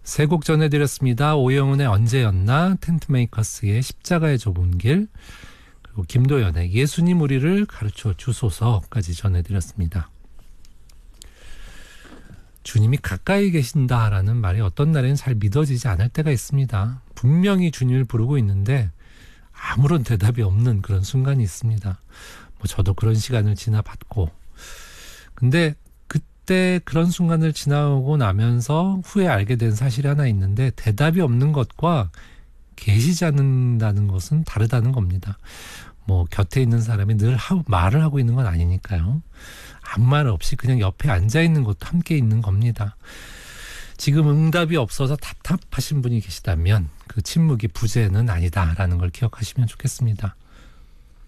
세 곡 전해드렸습니다. 오영훈의 언제였나, 텐트메이커스의 십자가의 좁은 길, 그리고 김도연의 예수님 우리를 가르쳐 주소서까지 전해드렸습니다. 주님이 가까이 계신다라는 말이 어떤 날에는 잘 믿어지지 않을 때가 있습니다. 분명히 주님을 부르고 있는데 아무런 대답이 없는 그런 순간이 있습니다. 저도 그런 시간을 지나봤고, 근데 그때 그런 순간을 지나고 나면서 후에 알게 된 사실이 하나 있는데, 대답이 없는 것과 계시지 않는다는 것은 다르다는 겁니다. 곁에 있는 사람이 늘 말을 하고 있는 건 아니니까요. 아무 말 없이 그냥 옆에 앉아있는 것도 함께 있는 겁니다. 지금 응답이 없어서 답답하신 분이 계시다면 그 침묵이 부재는 아니다라는 걸 기억하시면 좋겠습니다.